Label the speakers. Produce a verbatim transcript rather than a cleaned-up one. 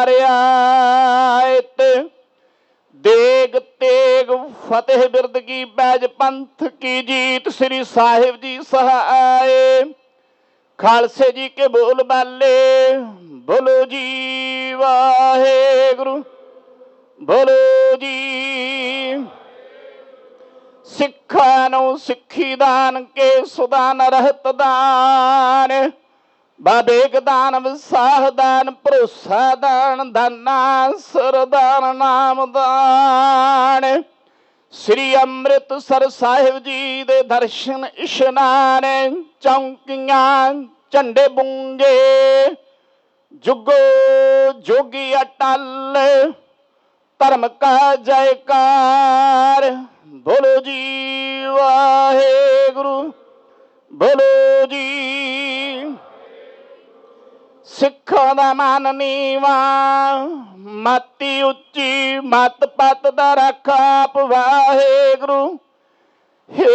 Speaker 1: रियायत देग तेग फतेह बिरद की बैज पंथ की जीत। श्री साहिब जी सहाय खालसे जी के बोल बाले बोलो जी वाहेगुरु बोलो जी। सिखा नो सिखी दान के सुदान रहत दान बाबेग दान विसाह दान भरोसा दान दाना सरदान नाम दान। श्री अमृतसर साहिब जी दे दर्शन इशनान चौंकियां झंडे बूंजे जुगो जोगी अटल धर्म का जयकार बोलो जी वाहेगुरु बोलो जी। सिखों दा मान नीवा मती उच्ची मत पत दा रखा वाहेगुरु।